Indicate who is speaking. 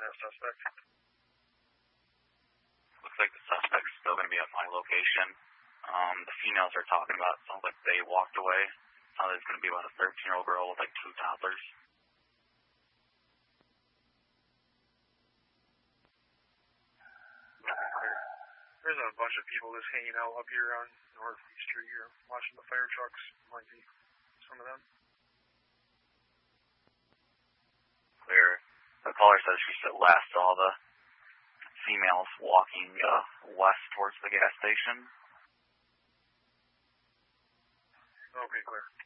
Speaker 1: that suspect?
Speaker 2: Looks like the suspect's still going to be at my location. The females are talking about, it sounds like they walked away. Sounds like it's going to be about a 13-year-old girl with like 2 toddlers.
Speaker 1: There's a bunch of people just hanging out up here on North Street here, watching the fire trucks. Might be some of them.
Speaker 2: Clear. The caller says she last saw the females walking west towards the gas station.
Speaker 1: Okay, clear.